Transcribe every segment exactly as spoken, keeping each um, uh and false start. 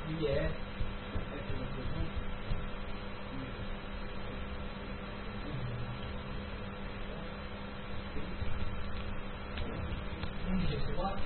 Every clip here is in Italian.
qui è undici e quattro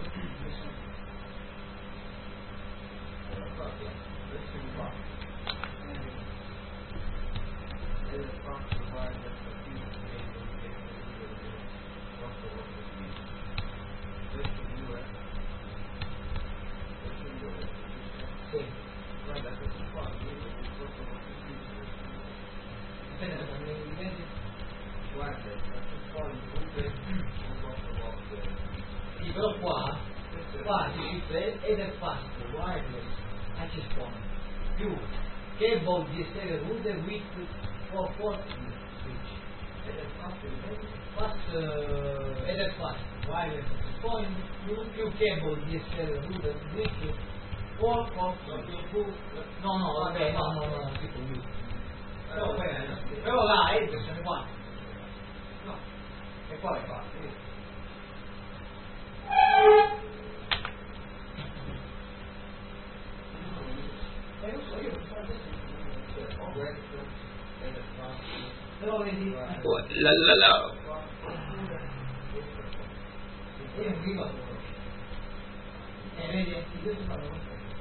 sì, però qua qua si dice ed è fatto wireless access point più cable di essere router with four port switch ed è fatto fast uh, ed è fatto wireless access point più, più cable di essere router with four port switch. No no vabbè no no no tipo io però, però là è versione quattro no e qua è fatto Eh, lo so, io non so adesso ho questo ed è fatto però vedi la la la io non vivo a loro eh vedi io ti parlo con te